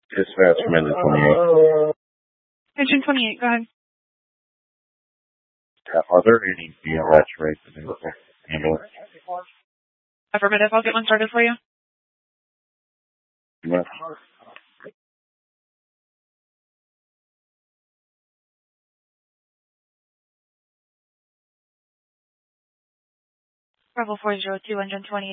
Dispatch from engine 28. Engine 28, go ahead. Are there any BLS rates available? Ambulance? Affirmative, I'll get one started for you. Yes. Bravo 402, engine 28.